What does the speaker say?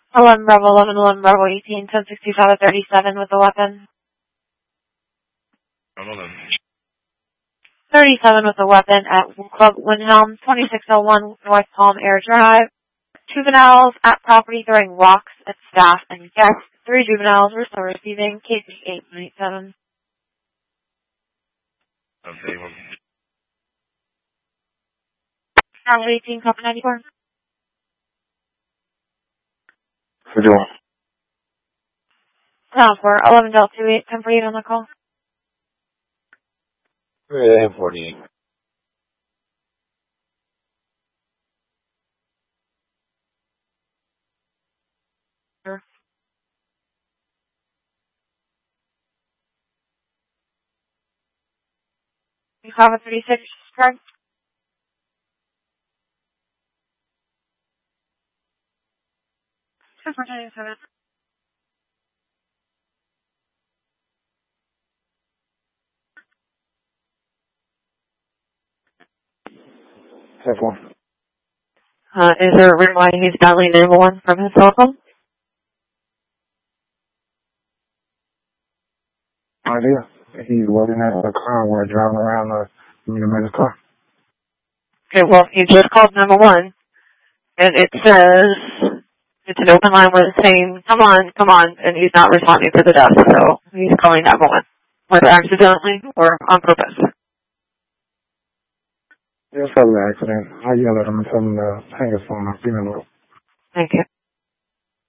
11 Bravo 11 11 Bravo 18 1065 at 37 with a weapon. 37 with a weapon at Club Windhelm, 2601 North Palm Air Drive. Juveniles at property throwing rocks at staff and guests. 3 juveniles were still receiving cases 897. Okay, well. Bravo 18, Copy 94. For doing? For 11 Delta 28, 1048 on the call. Yeah, 48. Sure. You have a 36 strike. Just for 27. Have one. Is there a reason why he's dialing 911 from his cell phone? Idea. He wasn't at the car where driving around the car. Okay, well, he just called 911, and it says it's an open line where it's saying, come on, and he's not responding to the desk, so he's calling 911, whether accidentally or on purpose. It was probably an accident. I yelled at him and told him to hang his phone up. Thank you.